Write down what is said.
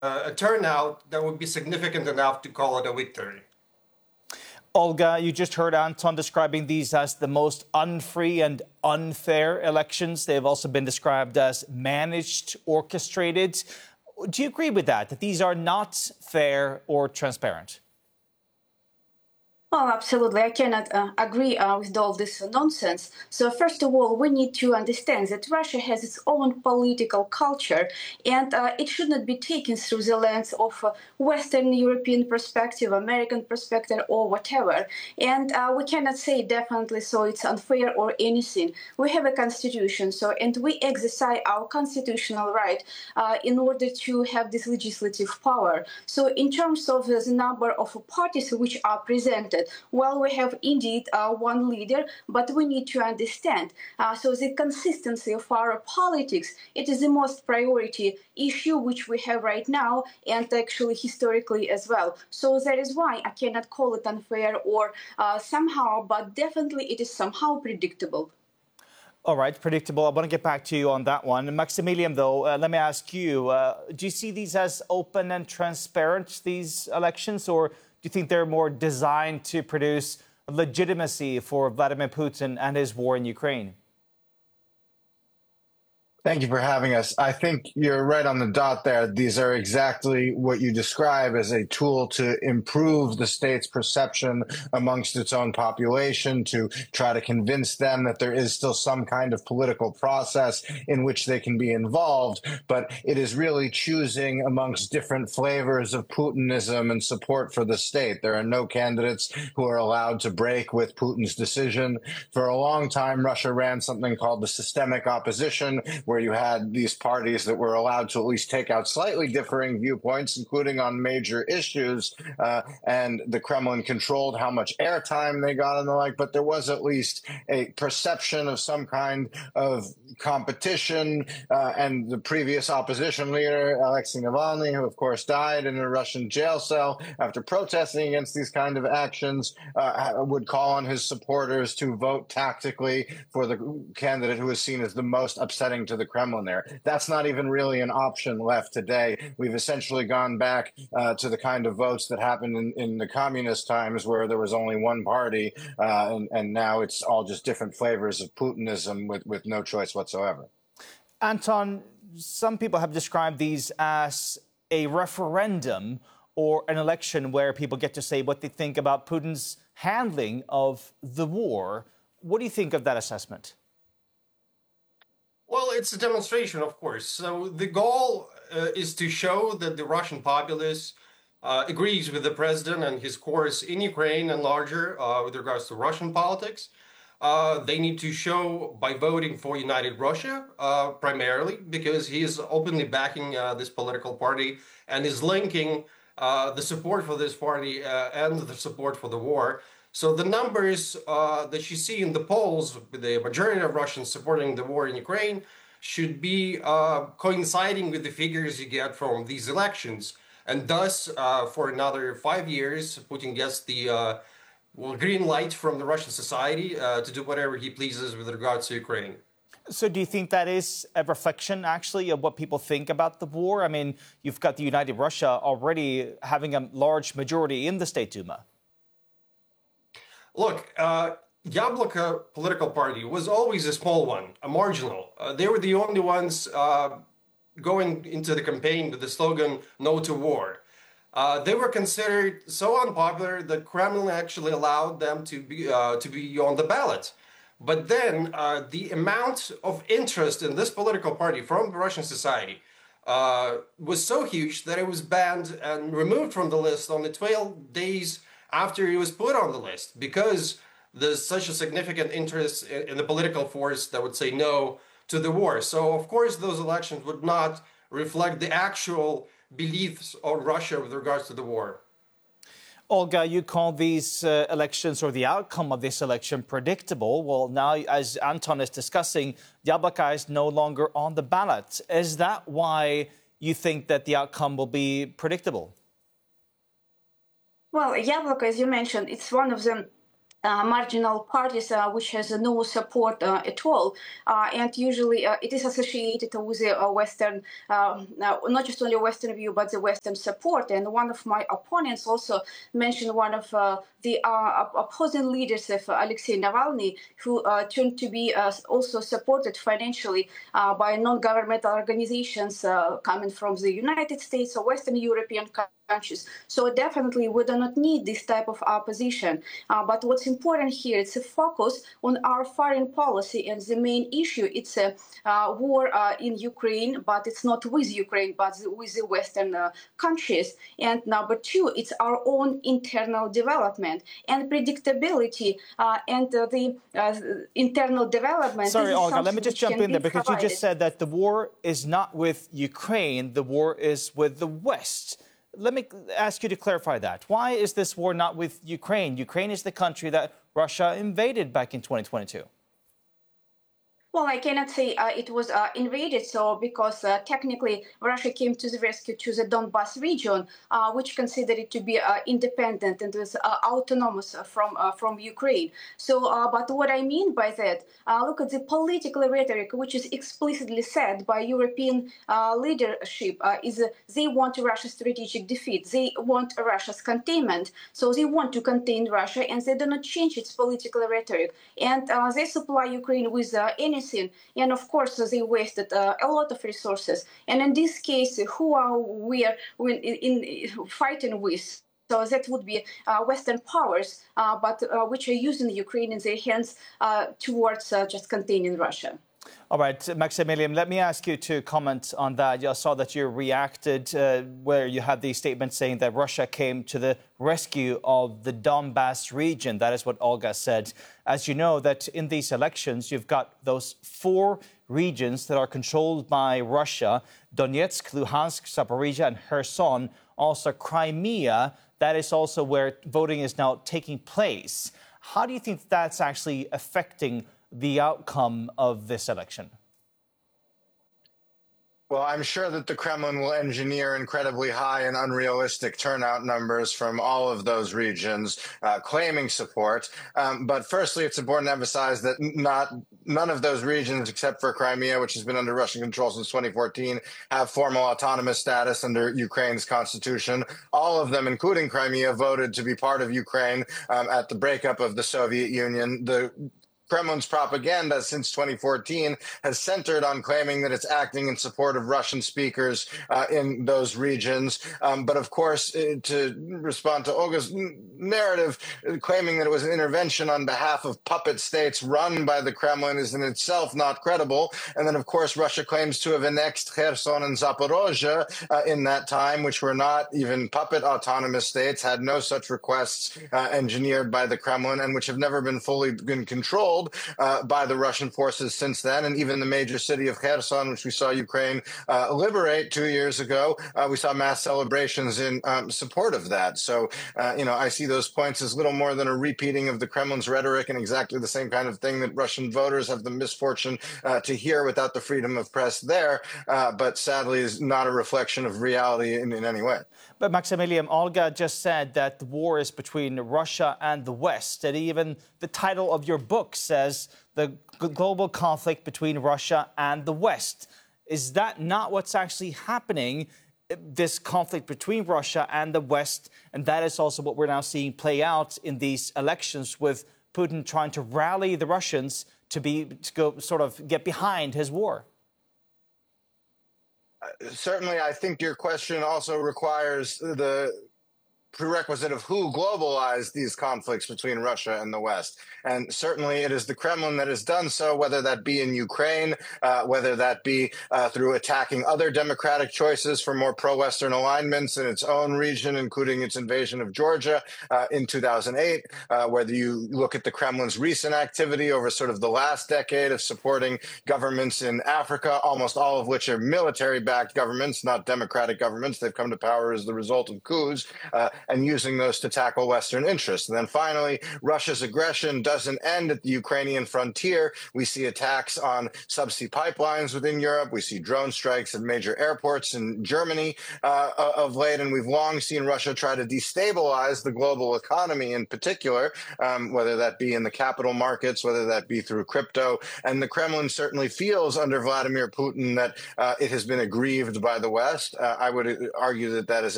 a turnout that would be significant enough to call it a victory. Olga, you just heard Anton describing these as the most unfree and unfair elections. They've also been described as managed, orchestrated. Do you agree with that these are not fair or transparent? Well, absolutely. I cannot agree with all this nonsense. So, first of all, we need to understand that Russia has its own political culture, and it should not be taken through the lens of Western European perspective, American perspective, or whatever. And we cannot say definitely so it's unfair or anything. We have a constitution, so and we exercise our constitutional right in order to have this legislative power. So, in terms of the number of parties which are presented, well, we have indeed one leader, but we need to understand. So the consistency of our politics, it is the most priority issue which we have right now, and actually historically as well. So that is why I cannot call it unfair or somehow, but definitely it is somehow predictable. All right, predictable. I want to get back to you on that one. Maximilian, though, let me ask you, do you see these as open and transparent, these elections, or do you think they're more designed to produce legitimacy for Vladimir Putin and his war in Ukraine? Thank you for having us. I think you're right on the dot there. These are exactly what you describe as a tool to improve the state's perception amongst its own population, to try to convince them that there is still some kind of political process in which they can be involved. But it is really choosing amongst different flavors of Putinism and support for the state. There are no candidates who are allowed to break with Putin's decision. For a long time, Russia ran something called the systemic opposition, where you had these parties that were allowed to at least take out slightly differing viewpoints, including on major issues, and the Kremlin controlled how much airtime they got and the like, but there was at least a perception of some kind of competition, and the previous opposition leader, Alexei Navalny, who of course died in a Russian jail cell after protesting against these kind of actions, would call on his supporters to vote tactically for the candidate who is seen as the most upsetting to the Kremlin there. That's not even really an option left today. We've essentially gone back to the kind of votes that happened in the communist times, where there was only one party, and now it's all just different flavors of Putinism with no choice whatsoever. Anton, some people have described these as a referendum or an election where people get to say what they think about Putin's handling of the war. What do you think of that assessment? Well, it's a demonstration, of course. So the goal is to show that the Russian populace agrees with the president and his course in Ukraine and larger with regards to Russian politics. They need to show by voting for United Russia, primarily, because he is openly backing this political party and is linking the support for this party and the support for the war. So the numbers that you see in the polls, with the majority of Russians supporting the war in Ukraine, should be coinciding with the figures you get from these elections. And thus, for another 5 years, Putin gets the green light from the Russian society to do whatever he pleases with regards to Ukraine. So do you think that is a reflection, actually, of what people think about the war? I mean, you've got the United Russia already having a large majority in the State Duma. Look, Yabloko political party was always a small one, a marginal. They were the only ones going into the campaign with the slogan, "No to war." They were considered so unpopular that Kremlin actually allowed them to be on the ballot. But then the amount of interest in this political party from Russian society was so huge that it was banned and removed from the list only 12 days after it was put on the list, because there's such a significant interest in the political force that would say no to the war. So, of course, those elections would not reflect the actual beliefs of Russia with regards to the war. Olga, you call these elections, or the outcome of this election, predictable. Well, now, as Anton is discussing, Yabloko is no longer on the ballot. Is that why you think that the outcome will be predictable? Well, Yabloko, as you mentioned, it's one of the marginal parties which has no support at all, and usually it is associated with a Western, not just only Western view, but the Western support. And one of my opponents also mentioned one of the opposing leaders of Alexei Navalny, who turned to be also supported financially by non-governmental organizations coming from the United States or Western European countries. So definitely we do not need this type of opposition. But what's important here is a focus on our foreign policy, and the main issue it's a war in Ukraine, but it's not with Ukraine, but with the Western countries. And number two, it's our own internal development and predictability, and the internal development. Sorry, Olga, let me just jump in there, because you just said that the war is not with Ukraine, the war is with the West. Let me ask you to clarify that. Why is this war not with Ukraine? Ukraine is the country that Russia invaded back in 2022. Well, I cannot say it was invaded, so because technically Russia came to the rescue to the Donbas region, which considered it to be independent and was autonomous from Ukraine. So, but what I mean by that, look at the political rhetoric, which is explicitly said by European leadership, is they want Russia's strategic defeat, they want Russia's containment, so they want to contain Russia, and they do not change its political rhetoric, and they supply Ukraine with anything. And of course, they wasted a lot of resources. And in this case, who are we fighting with? So that would be Western powers, but which are using Ukraine in their hands towards just containing Russia. All right, Maximilian, let me ask you to comment on that. I saw that you reacted where you had the statement saying that Russia came to the rescue of the Donbas region. That is what Olga said. As you know, that in these elections, you've got those 4 regions that are controlled by Russia: Donetsk, Luhansk, Zaporizhia, and Kherson. Also Crimea. That is also where voting is now taking place. How do you think that's actually affecting the outcome of this election? Well, I'm sure that the Kremlin will engineer incredibly high and unrealistic turnout numbers from all of those regions claiming support. But firstly, it's important to emphasize that none of those regions, except for Crimea, which has been under Russian control since 2014, have formal autonomous status under Ukraine's constitution. All of them, including Crimea, voted to be part of Ukraine at the breakup of the Soviet Union. The Kremlin's propaganda since 2014 has centered on claiming that it's acting in support of Russian speakers in those regions. But of course, to respond to Olga's narrative, claiming that it was an intervention on behalf of puppet states run by the Kremlin is in itself not credible. And then, of course, Russia claims to have annexed Kherson and Zaporozhye in that time, which were not even puppet autonomous states, had no such requests engineered by the Kremlin, and which have never been fully controlled by the Russian forces since then. And even the major city of Kherson, which we saw Ukraine liberate 2 years ago, we saw mass celebrations in support of that. So, I see those points as little more than a repeating of the Kremlin's rhetoric, and exactly the same kind of thing that Russian voters have the misfortune to hear without the freedom of press there, but sadly is not a reflection of reality in any way. But Maximilian, Olga just said that the war is between Russia and the West, and even the title of your book says the global conflict between Russia and the West. Is that not what's actually happening, this conflict between Russia and the West? And that is also what we're now seeing play out in these elections, with Putin trying to rally the Russians to go sort of get behind his war. Certainly, I think your question also requires the prerequisite of who globalized these conflicts between Russia and the West. And certainly it is the Kremlin that has done so, whether that be in Ukraine, whether that be through attacking other democratic choices for more pro-Western alignments in its own region, including its invasion of Georgia in 2008, whether you look at the Kremlin's recent activity over sort of the last decade of supporting governments in Africa, almost all of which are military-backed governments, not democratic governments. They've come to power as the result of coups. and using those to tackle Western interests. And then finally, Russia's aggression doesn't end at the Ukrainian frontier. We see attacks on subsea pipelines within Europe. We see drone strikes at major airports in Germany of late, and we've long seen Russia try to destabilize the global economy in particular, whether that be in the capital markets, whether that be through crypto. And the Kremlin certainly feels under Vladimir Putin that it has been aggrieved by the West. I would argue that that is